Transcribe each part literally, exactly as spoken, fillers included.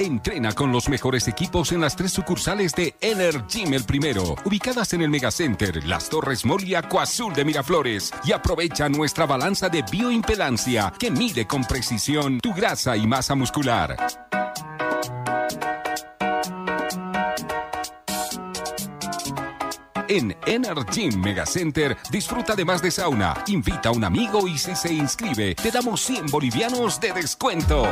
Entrena con los mejores equipos en las tres sucursales de Energym El Primero, ubicadas en el Megacenter, Las Torres Mall y Acuazul de Miraflores. Y aprovecha nuestra balanza de bioimpedancia que mide con precisión tu grasa y masa muscular. En Energym Megacenter, disfruta de más de sauna, invita a un amigo y si se inscribe, te damos cien bolivianos de descuento.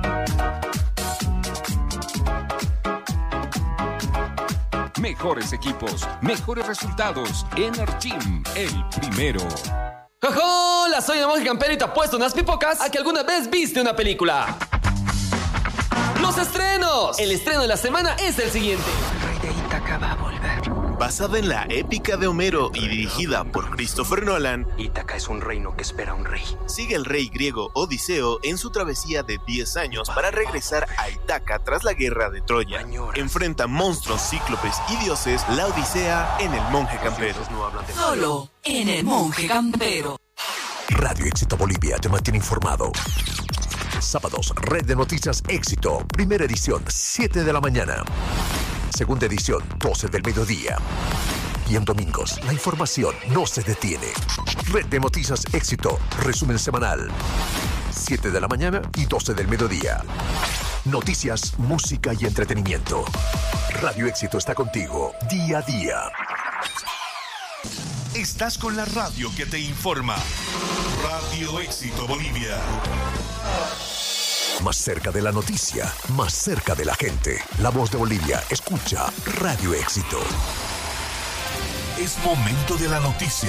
Mejores equipos, mejores resultados. Energym, el primero. ¡Hola! Soy el monje campero y te apuesto unas pipocas a que alguna vez viste una película. ¡Los estrenos! El estreno de la semana es el siguiente. El rey de Ítaca va a volver. Basada en la épica de Homero y dirigida por Christopher Nolan, Ítaca es un reino que espera a un rey. Sigue al rey griego Odiseo en su travesía de diez años para regresar a Ítaca tras la guerra de Troya. Enfrenta monstruos, cíclopes y dioses. La Odisea en El Monje Campero. Solo en El Monje Campero. Radio Éxito Bolivia te mantiene informado. Sábados, Red de Noticias Éxito. Primera edición, siete de la mañana. Segunda edición, doce del mediodía. Y en domingos, la información no se detiene. Red de Noticias Éxito, resumen semanal. siete de la mañana y doce del mediodía. Noticias, música y entretenimiento. Radio Éxito está contigo, día a día. Estás con la radio que te informa. Radio Éxito Bolivia. Más cerca de la noticia, más cerca de la gente. La voz de Bolivia, escucha Radio Éxito. Es momento de la noticia.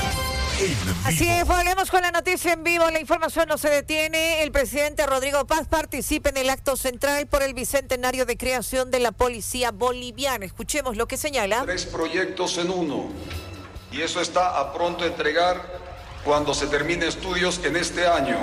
Así es, volvemos con la noticia en vivo. La información no se detiene. El presidente Rodrigo Paz participa en el acto central por el bicentenario de creación de la Policía Boliviana. Escuchemos lo que señala. Tres proyectos en uno. Y eso está a pronto entregar cuando se termine estudios en este año.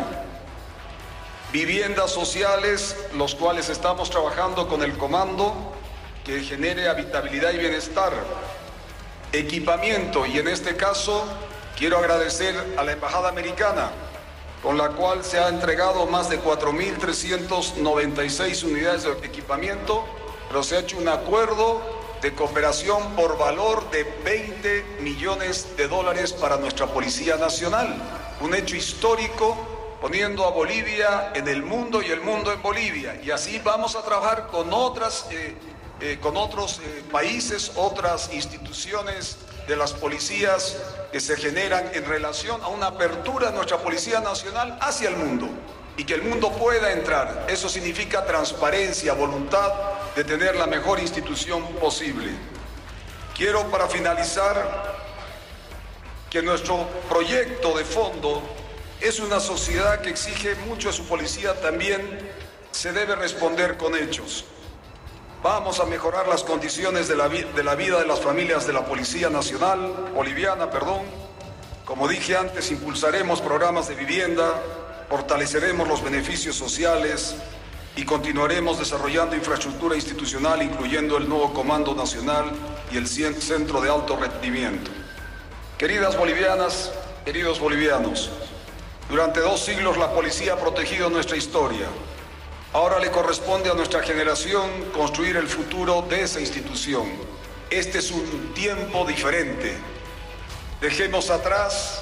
Viviendas sociales, los cuales estamos trabajando con el comando, que genere habitabilidad y bienestar. Equipamiento, y en este caso quiero agradecer a la Embajada Americana, con la cual se ha entregado más de cuatro mil trescientas noventa y seis unidades de equipamiento, pero se ha hecho un acuerdo de cooperación por valor de veinte millones de dólares para nuestra Policía Nacional. Un hecho histórico, poniendo a Bolivia en el mundo y el mundo en Bolivia. Y así vamos a trabajar con, otras, eh, eh, con otros eh, países, otras instituciones de las policías que se generan en relación a una apertura de nuestra Policía Nacional hacia el mundo. Y que el mundo pueda entrar. Eso significa transparencia, voluntad de tener la mejor institución posible. Quiero, para finalizar, que nuestro proyecto de fondo es una sociedad que exige mucho de su policía, también se debe responder con hechos. Vamos a mejorar las condiciones de la, vi- de la vida de las familias de la Policía Nacional, Boliviana, perdón. Como dije antes, impulsaremos programas de vivienda, fortaleceremos los beneficios sociales y continuaremos desarrollando infraestructura institucional, incluyendo el nuevo Comando Nacional y el Centro de Alto Rendimiento. Queridas bolivianas, queridos bolivianos, durante dos siglos la policía ha protegido nuestra historia. Ahora le corresponde a nuestra generación construir el futuro de esa institución. Este es un tiempo diferente. Dejemos atrás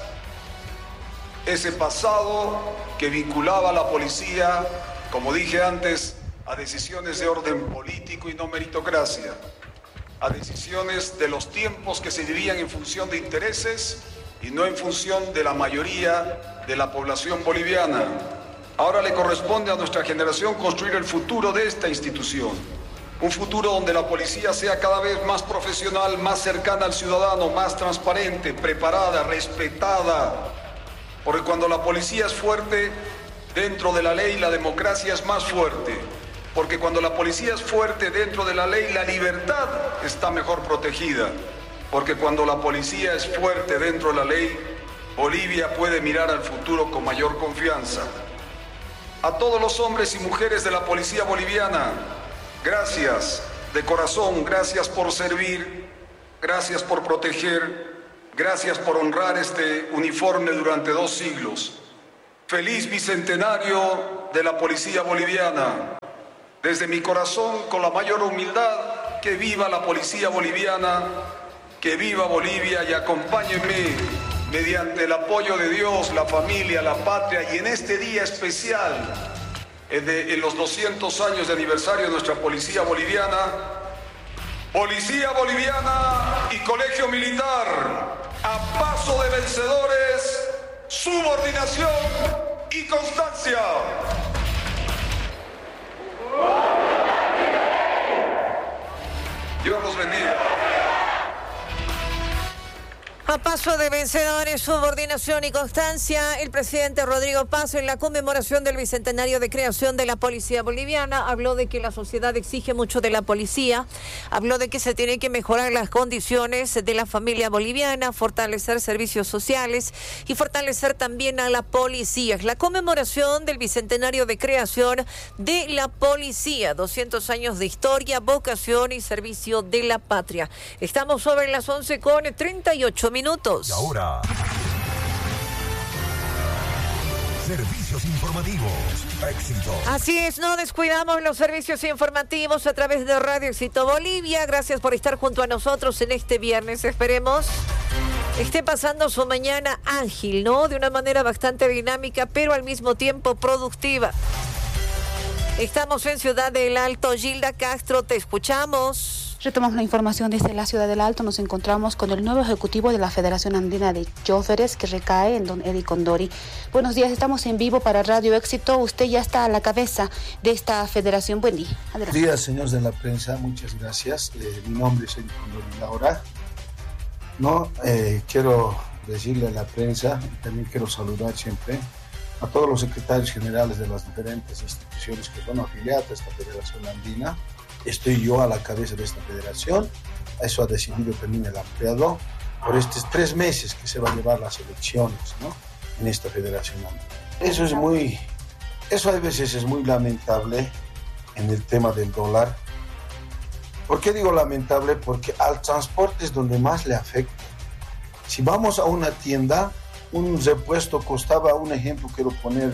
ese pasado que vinculaba a la policía, como dije antes, a decisiones de orden político y no meritocracia, a decisiones de los tiempos que se vivían en función de intereses y no en función de la mayoría de la población boliviana. Ahora le corresponde a nuestra generación construir el futuro de esta institución. Un futuro donde la policía sea cada vez más profesional, más cercana al ciudadano, más transparente, preparada, respetada. Porque cuando la policía es fuerte, dentro de la ley la democracia es más fuerte. Porque cuando la policía es fuerte dentro de la ley, la libertad está mejor protegida. Porque cuando la policía es fuerte dentro de la ley, Bolivia puede mirar al futuro con mayor confianza. A todos los hombres y mujeres de la policía boliviana, gracias de corazón, gracias por servir, gracias por proteger, gracias por honrar este uniforme durante dos siglos. Feliz bicentenario de la policía boliviana. desde mi corazón, con la mayor humildad, que viva la policía boliviana, que viva Bolivia, y acompáñenme mediante el apoyo de Dios, la familia, la patria, y en este día especial, en, de, en los doscientos años de aniversario de nuestra policía boliviana. Policía Boliviana y Colegio Militar, a paso de vencedores, subordinación y constancia. Dios los bendiga. A paso de vencedores, subordinación y constancia, el presidente Rodrigo Paz, en la conmemoración del bicentenario de creación de la Policía Boliviana, habló de que la sociedad exige mucho de la policía, habló de que se tienen que mejorar las condiciones de la familia boliviana, fortalecer servicios sociales y fortalecer también a la policía. La conmemoración del bicentenario de creación de la policía, doscientos años de historia, vocación y servicio de la patria. Estamos sobre las once con treinta y ocho minutos. Y ahora, servicios informativos, Éxito. Así es, no descuidamos los servicios informativos a través de Radio Éxito Bolivia. Gracias por estar junto a nosotros en este viernes. Esperemos esté pasando su mañana ágil, ¿no? De una manera bastante dinámica, pero al mismo tiempo productiva. Estamos en Ciudad del Alto. Gilda Castro, te escuchamos. Retomamos la información desde la Ciudad del Alto. Nos encontramos con el nuevo ejecutivo de la Federación Andina de Choferes, que recae en don Eddie Condori. Buenos días, estamos en vivo para Radio Éxito. Usted ya está a la cabeza de esta federación. Buen día. Adelante. Buenos días, señores de la prensa. Muchas gracias. Eh, mi nombre es Eddie Condori Laura. No, eh, quiero decirle a la prensa, y también quiero saludar siempre a todos los secretarios generales de las diferentes instituciones que son afiliadas a esta Federación Andina. Estoy yo a la cabeza de esta federación. Eso ha decidido también el ampliado por estos tres meses que se va a llevar las elecciones, ¿no?, en esta federación. Eso es muy, eso a veces es muy lamentable en el tema del dólar. ¿Por qué digo lamentable? Porque al transporte es donde más le afecta. Si vamos a una tienda, un repuesto costaba, un ejemplo quiero poner,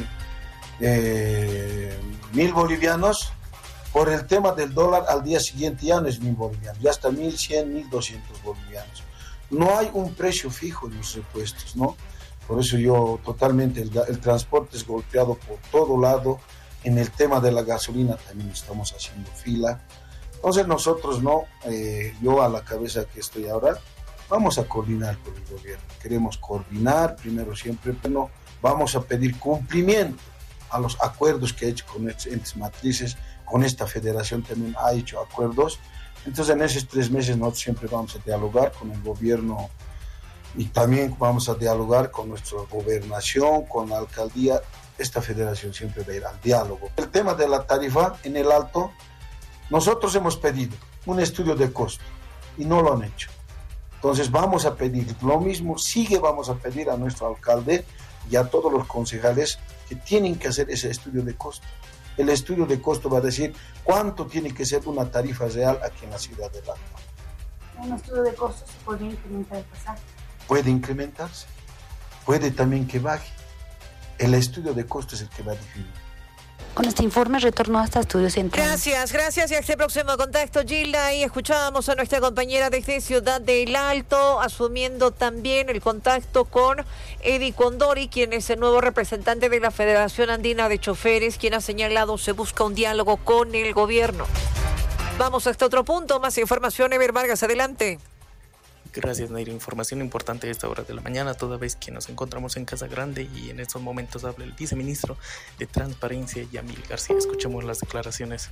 eh, mil bolivianos. Por el tema del dólar, al día siguiente ya no es mil bolivianos, ya está mil cien, mil doscientos bolivianos. No hay un precio fijo en los repuestos, ¿no? Por eso yo totalmente, el, el transporte es golpeado por todo lado. En el tema de la gasolina también estamos haciendo fila. Entonces nosotros, no, eh, yo a la cabeza que estoy ahora, vamos a coordinar con el gobierno. Queremos coordinar, primero siempre, pero vamos a pedir cumplimiento a los acuerdos que ha hecho con estos entes matrices. Con esta federación también ha hecho acuerdos. Entonces en esos tres meses nosotros siempre vamos a dialogar con el gobierno y también vamos a dialogar con nuestra gobernación, con la alcaldía. Esta federación siempre va a ir al diálogo. El tema de la tarifa en el Alto, nosotros hemos pedido un estudio de costo y no lo han hecho. Entonces vamos a pedir lo mismo, sigue vamos a pedir a nuestro alcalde y a todos los concejales que tienen que hacer ese estudio de costo. El estudio de costo va a decir cuánto tiene que ser una tarifa real aquí en la Ciudad del Alto. ¿Un estudio de costos se podría incrementar el pasaje? Puede incrementarse, puede también que baje. El estudio de costo es el que va a definir. Con este informe retorno hasta Estudios Centrales. Gracias, gracias y hasta el próximo contacto, Gilda. Y escuchábamos a nuestra compañera desde Ciudad del Alto, asumiendo también el contacto con Eddie Condori, quien es el nuevo representante de la Federación Andina de Choferes, quien ha señalado se busca un diálogo con el gobierno. Vamos hasta otro punto, más información, Ever Vargas, adelante. Gracias, Nair. Información importante a esta hora de la mañana, toda vez que nos encontramos en Casa Grande y en estos momentos habla el viceministro de Transparencia, Yamil García. Escuchemos las declaraciones.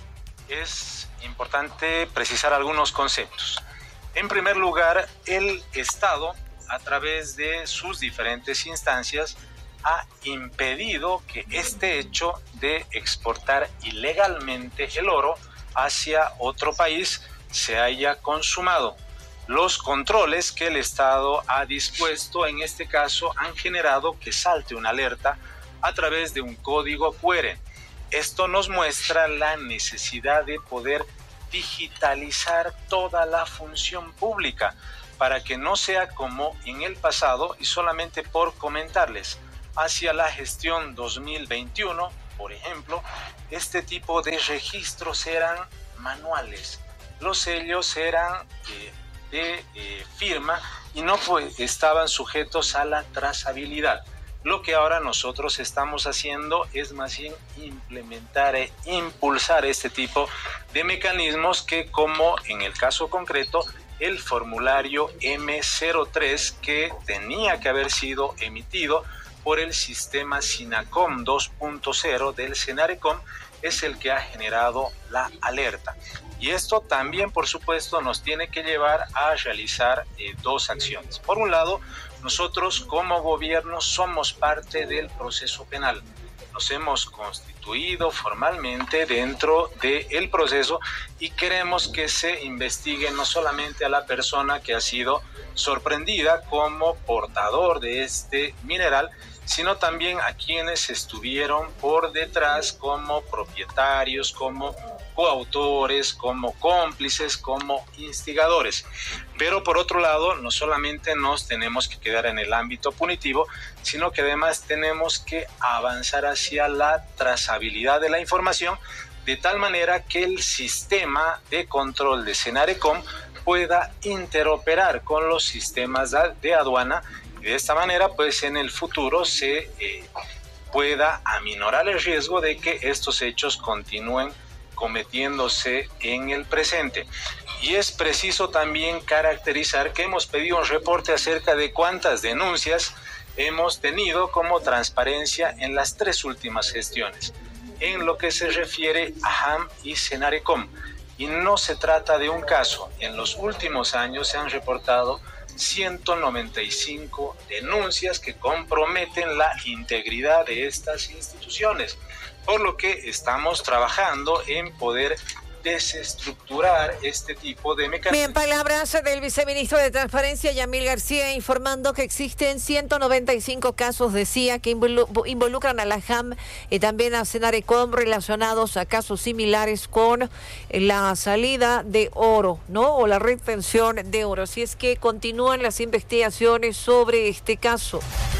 Es importante precisar algunos conceptos. En primer lugar, el Estado, a través de sus diferentes instancias, ha impedido que este hecho de exportar ilegalmente el oro hacia otro país se haya consumado. Los controles que el Estado ha dispuesto en este caso han generado que salte una alerta a través de un código Q R. Esto nos muestra la necesidad de poder digitalizar toda la función pública para que no sea como en el pasado. Y solamente por comentarles, hacia la gestión dos mil veintiuno por ejemplo, este tipo de registros eran manuales. Los sellos eran eh, de eh, firma y no pues, estaban sujetos a la trazabilidad. Lo que ahora nosotros estamos haciendo es más bien implementar e impulsar este tipo de mecanismos que, como en el caso concreto, el formulario eme cero tres que tenía que haber sido emitido por el sistema SINACOM dos punto cero del SENARECOM es el que ha generado la alerta. Y esto también, por supuesto, nos tiene que llevar a realizar eh, dos acciones. Por un lado, nosotros como gobierno somos parte del proceso penal. Nos hemos constituido formalmente dentro del proceso y queremos que se investigue no solamente a la persona que ha sido sorprendida como portador de este mineral, sino también a quienes estuvieron por detrás como propietarios, como coautores, como cómplices, como instigadores. Pero por otro lado, no solamente nos tenemos que quedar en el ámbito punitivo, sino que además tenemos que avanzar hacia la trazabilidad de la información, de tal manera que el sistema de control de SENARECOM pueda interoperar con los sistemas de aduana y de esta manera pues en el futuro se eh, pueda aminorar el riesgo de que estos hechos continúen cometiéndose en el presente. Y es preciso también caracterizar que hemos pedido un reporte acerca de cuántas denuncias hemos tenido como transparencia en las tres últimas gestiones, en lo que se refiere a A M y SENARECOM. Y no se trata de un caso. En los últimos años se han reportado ciento noventa y cinco denuncias que comprometen la integridad de estas instituciones, por lo que estamos trabajando en poder desestructurar este tipo de mecanismos. Bien, palabras del viceministro de Transparencia, Yamil García, informando que existen ciento noventa y cinco casos, decía, que involucran a la J A M y también a SENARECOM relacionados a casos similares con la salida de oro, ¿no? O la retención de oro. Así es que continúan las investigaciones sobre este caso.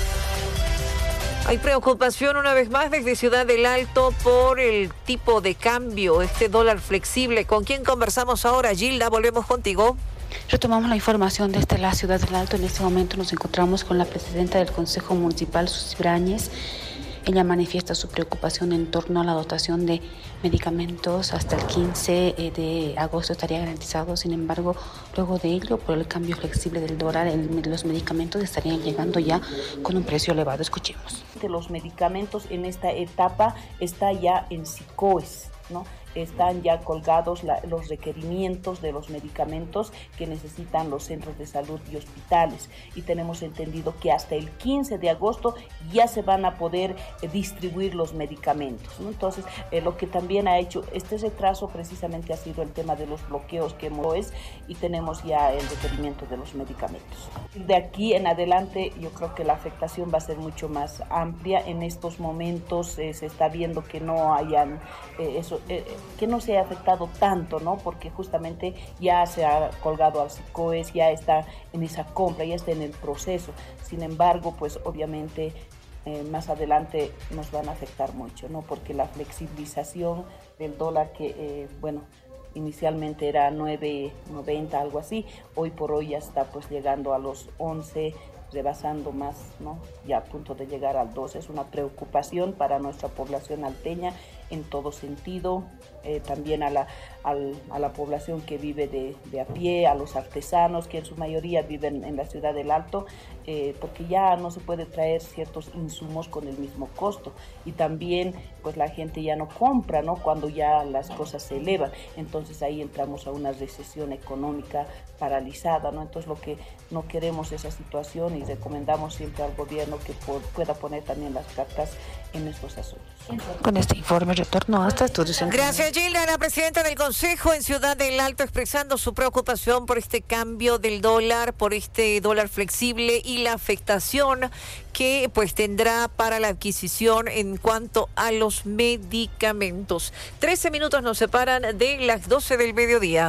Hay preocupación una vez más desde Ciudad del Alto por el tipo de cambio, este dólar flexible. ¿Con quién conversamos ahora? Gilda, volvemos contigo. Retomamos la información desde la Ciudad del Alto. En este momento nos encontramos con la presidenta del Consejo Municipal, Susy Brañez. Ella manifiesta su preocupación en torno a la dotación de medicamentos. Hasta el quince de agosto estaría garantizado. Sin embargo, luego de ello, por el cambio flexible del dólar, el, los medicamentos estarían llegando ya con un precio elevado. Escuchemos. Los medicamentos en esta etapa están ya en SICOES, ¿no? Están ya colgados la, los requerimientos de los medicamentos que necesitan los centros de salud y hospitales, y tenemos entendido que hasta el quince de agosto ya se van a poder eh, distribuir los medicamentos, ¿no? Entonces, eh, lo que también ha hecho este retraso precisamente ha sido el tema de los bloqueos que hemos y tenemos ya el requerimiento de los medicamentos. De aquí en adelante yo creo que la afectación va a ser mucho más amplia. En estos momentos eh, se está viendo que no hayan eh, eso eh, que no se ha afectado tanto, ¿no? Porque justamente ya se ha colgado al SICOES, ya está en esa compra, ya está en el proceso. Sin embargo, pues obviamente eh, más adelante nos van a afectar mucho, ¿no? Porque la flexibilización del dólar que, eh, bueno, inicialmente era nueve noventa, algo así, hoy por hoy ya está pues llegando a los once, rebasando más, ¿no? Ya a punto de llegar al doce. Es una preocupación para nuestra población alteña en todo sentido, eh, también a la, al, a la población que vive de, de a pie, a los artesanos que en su mayoría viven en la Ciudad del Alto, eh, porque ya no se puede traer ciertos insumos con el mismo costo, y también pues la gente ya no compra, ¿no? Cuando ya las cosas se elevan, entonces ahí entramos a una recesión económica paralizada, ¿no? Entonces lo que no queremos es esa situación, y recomendamos siempre al gobierno que por, pueda poner también las cartas en estos asuntos. Con este informe retorno hasta Estudios Centrales. Gracias, Gilda. La presidenta del Consejo en Ciudad del Alto expresando su preocupación por este cambio del dólar, por este dólar flexible y la afectación que pues tendrá para la adquisición en cuanto a los medicamentos. Trece minutos nos separan de las doce del mediodía.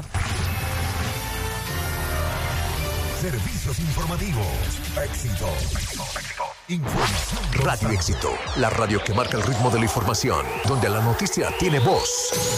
Servicios informativos. Éxito. Éxito, éxito. Radio Éxito, la radio que marca el ritmo de la información, donde la noticia tiene voz.